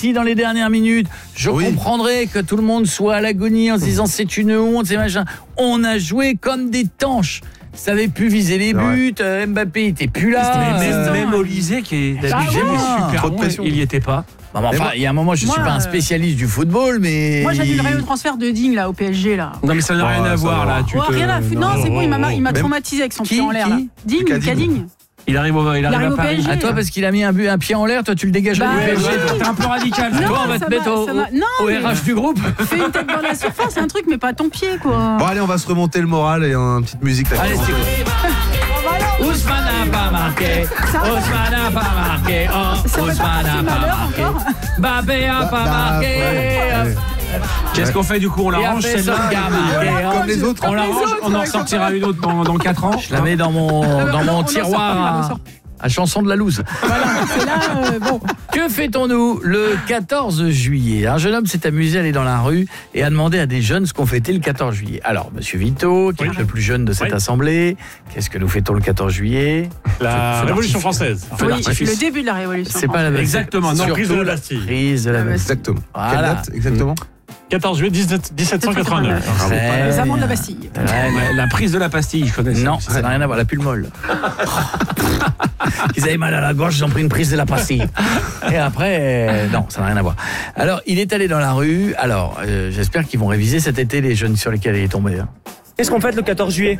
penalty dans les dernières minutes. Je comprendrais que tout le monde soit à l'agonie en se disant c'est une honte, c'est machin. On a joué comme des tanches. Ça avait pu viser les buts, Mbappé était plus là. Même Olysée qui est d'habitude super bon, il y était pas. Enfin, il y a un moment, je suis pas un spécialiste du football, mais moi j'annulerais le transfert de Digne là au PSG là. Non mais ça n'a rien à voir là. Rien à foutre. Non, c'est bon, il m'a traumatisé avec son pied en l'air là. Digne. Il arrive à Paris. À toi parce qu'il a mis un pied en l'air, toi tu le dégages au PSG. T'es un peu radical. Toi on va te mettre au RH du groupe. Fais une tête dans la surface, un truc mais pas ton pied quoi. Bon allez, on va se remonter le moral et une petite musique là. Allez, Ousmane n'a pas marqué. Ousmane n'a pas marqué. Ousmane n'a pas marqué. Mbappé n'a pas marqué. Qu'est-ce qu'on fait du coup? On la range celle-là comme les autres. On la range, on en ressortira une autre dans 4 ans. Je la mets dans mon tiroir à chanson de la loose. Voilà, c'est là, bon. Que fait-on-nous le 14 juillet? Un jeune homme s'est amusé à aller dans la rue et a demandé à des jeunes ce qu'on fêtait le 14 juillet. Alors, monsieur Vito, qui est le plus jeune de cette assemblée, qu'est-ce que nous fêtons le 14 juillet? La Révolution française. Oui, le début de la Révolution. C'est pas la même. Exactement, non, prise de la Bastille. Prise de la Bastille. Exactement. Voilà. Quelle date exactement? 14 juillet 1789. Les amants de la Bastille. La prise de la pastille, je connais ça. Non, ça n'a rien à voir, la pulle molle. Ils avaient mal à la gorge, ils ont pris une prise de la pastille. Et après, non, ça n'a rien à voir. Alors, il est allé dans la rue. Alors, j'espère qu'ils vont réviser cet été les jeunes sur lesquels il est tombé. Qu'est-ce qu'on fête le 14 juillet?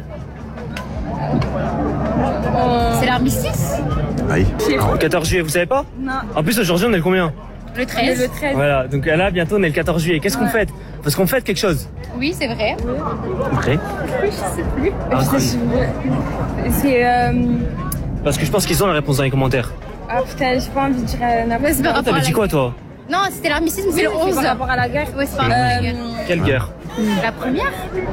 C'est l'armistice? Oui. Le 14 juillet, vous savez pas? Non. En plus, aujourd'hui, on est le combien? Le 13. Le 13. Voilà, donc là, bientôt, on est le 14 juillet. Qu'est-ce qu'on fête? Parce qu'on fête quelque chose. Oui, c'est vrai. Après? Je sais plus. C'est Parce que je pense qu'ils ont la réponse dans les commentaires. Ah putain, j'ai pas envie de dire n'importe quoi. Ah, t'avais dit quoi, toi? Non, c'était l'armistice, mais c'est le 11. Par rapport à la guerre. Ouais, c'est pas Quelle guerre? La première.